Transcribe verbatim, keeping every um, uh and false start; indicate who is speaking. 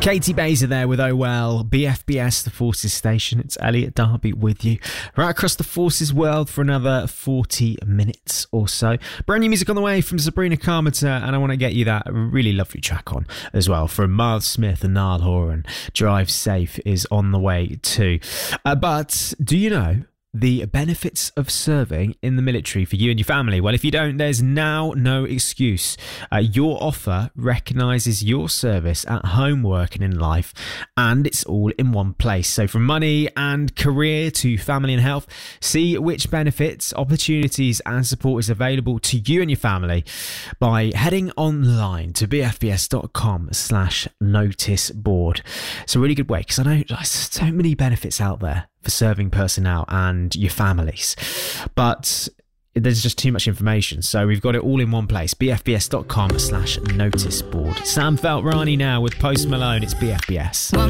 Speaker 1: Katie Baser there with Oh Well, B F B S, the Forces Station. It's Elliot Darby with you right across the Forces world for another forty minutes or so. Brand new music on the way from Sabrina Carpenter, and I want to get you that really lovely track on as well from Miles Smith and Niall Horan. Drive Safe is on the way too. Uh, but do you know the benefits of serving in the military for you and your family? Well, if you don't, there's now no excuse. Uh, your offer recognises your service at home, work and in life, and it's all in one place. So from money and career to family and health, see which benefits, opportunities and support is available to you and your family by heading online to bfbs.com slash notice board. It's a really good way, because I know there's so many benefits out there for serving personnel and your families, but there's just too much information, so we've got it all in one place. bfbs.com slash notice board. Sam Felt Rani now with Post Malone. It's B F B S.